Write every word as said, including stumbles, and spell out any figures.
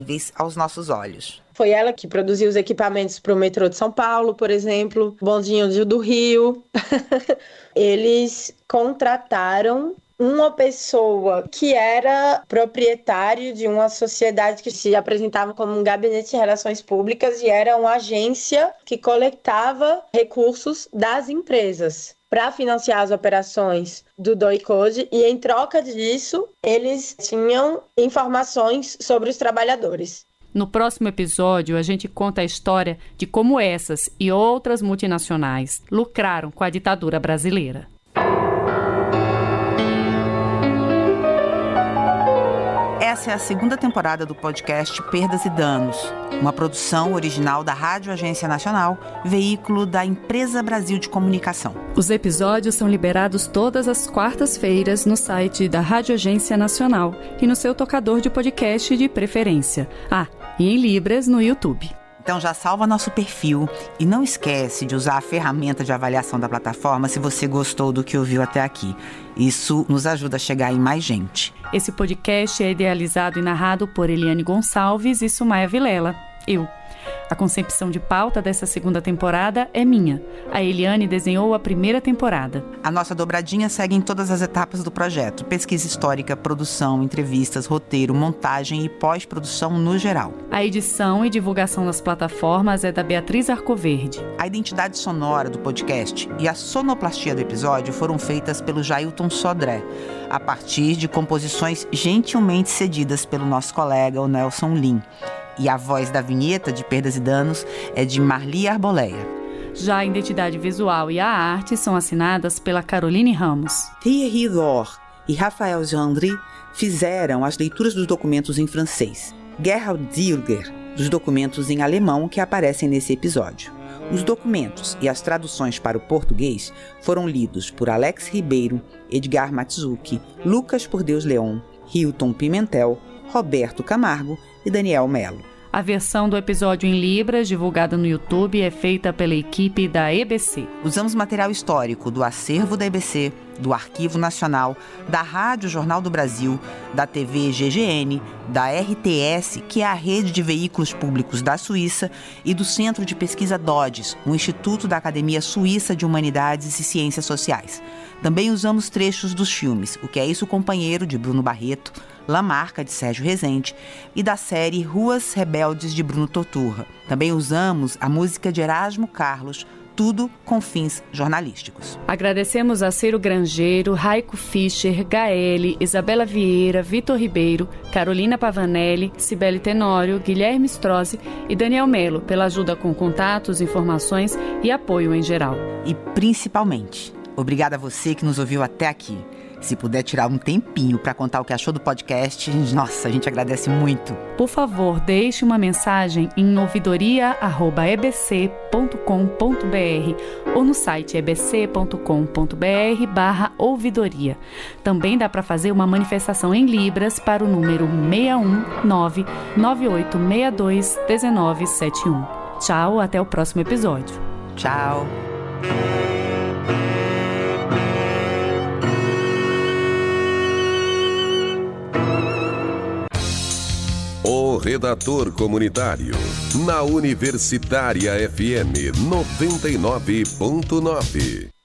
aos nossos olhos. Foi ela que produziu os equipamentos para o metrô de São Paulo, por exemplo, bondinho do Rio. Eles contrataram uma pessoa que era proprietário de uma sociedade que se apresentava como um gabinete de relações públicas e era uma agência que coletava recursos das empresas para financiar as operações do Doicode, e em troca disso, eles tinham informações sobre os trabalhadores. No próximo episódio, a gente conta a história de como essas e outras multinacionais lucraram com a ditadura brasileira. Essa é a segunda temporada do podcast Perdas e Danos, uma produção original da Rádio Agência Nacional, veículo da Empresa Brasil de Comunicação. Os episódios são liberados todas as quartas-feiras no site da Rádio Agência Nacional e no seu tocador de podcast de preferência. Ah, e em Libras no YouTube. Então já salva nosso perfil e não esquece de usar a ferramenta de avaliação da plataforma se você gostou do que ouviu até aqui. Isso nos ajuda a chegar em mais gente. Esse podcast é idealizado e narrado por Eliane Gonçalves e Sumaia Vilela, eu. A concepção de pauta dessa segunda temporada é minha. A Eliane desenhou a primeira temporada. A nossa dobradinha segue em todas as etapas do projeto: pesquisa histórica, produção, entrevistas, roteiro, montagem e pós-produção no geral. A edição e divulgação nas plataformas é da Beatriz Arcoverde. A identidade sonora do podcast e a sonoplastia do episódio foram feitas pelo Jailton Sodré, a partir de composições gentilmente cedidas pelo nosso colega, o Nelson Lim. E a voz da vinheta de Perdas e Danos é de Marli Arboleia. Já a identidade visual e a arte são assinadas pela Caroline Ramos. Thierry Dor e Raphael Gendry fizeram as leituras dos documentos em francês. Gerhard Zilger, dos documentos em alemão que aparecem nesse episódio. Os documentos e as traduções para o português foram lidos por Alex Ribeiro, Edgar Matsuki, Lucas Por Deus Leon, Hilton Pimentel, Roberto Camargo e Daniel Melo. A versão do episódio em Libras, divulgada no YouTube, é feita pela equipe da E B C. Usamos material histórico do acervo da E B C, do Arquivo Nacional, da Rádio Jornal do Brasil, da T V G G N, da R T S, que é a rede de veículos públicos da Suíça, e do Centro de Pesquisa D O D S, um instituto da Academia Suíça de Humanidades e Ciências Sociais. Também usamos trechos dos filmes O Que É Isso, Companheiro, de Bruno Barreto, Lamarca, de Sérgio Rezende, e da série Ruas Rebeldes, de Bruno Torturra. Também usamos a música de Erasmo Carlos, tudo com fins jornalísticos. Agradecemos a Ciro Grangeiro, Raico Fischer, Gaeli, Isabela Vieira, Vitor Ribeiro, Carolina Pavanelli, Cibele Tenório, Guilherme Strozzi e Daniel Melo pela ajuda com contatos, informações e apoio em geral. E principalmente, obrigada a você que nos ouviu até aqui. Se puder tirar um tempinho para contar o que achou do podcast, nossa, a gente agradece muito. Por favor, deixe uma mensagem em ouvidoria arroba e b c ponto com ponto b r ou no site e b c ponto com ponto b r barra ouvidoria. Também dá para fazer uma manifestação em Libras para o número seis um nove nove oito seis dois um nove sete um. Tchau, até o próximo episódio. Tchau. O Redator Comunitário, na Universitária F M noventa e nove ponto nove.